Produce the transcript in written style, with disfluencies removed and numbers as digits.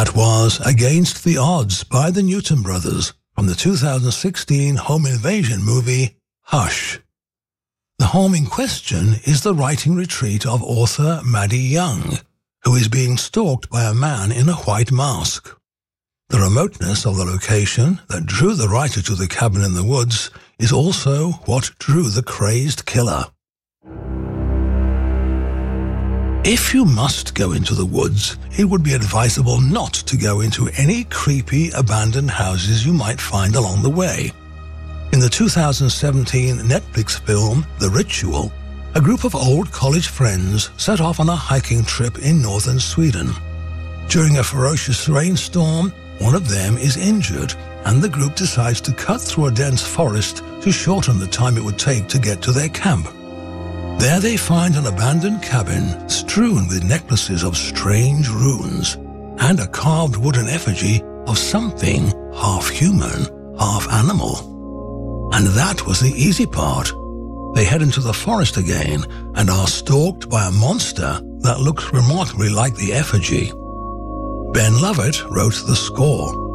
That was Against the Odds by the Newton Brothers from the 2016 home invasion movie Hush. The home in question is the writing retreat of author Maddie Young, who is being stalked by a man in a white mask. The remoteness of the location that drew the writer to the cabin in the woods is also what drew the crazed killer. If you must go into the woods, it would be advisable not to go into any creepy abandoned houses you might find along the way. In the 2017 Netflix film The Ritual, a group of old college friends set off on a hiking trip in northern Sweden. During a ferocious rainstorm, one of them is injured, and the group decides to cut through a dense forest to shorten the time it would take to get to their camp. There they find an abandoned cabin strewn with necklaces of strange runes and a carved wooden effigy of something half human, half animal. And that was the easy part. They head into the forest again and are stalked by a monster that looks remarkably like the effigy. Ben Lovett wrote the score.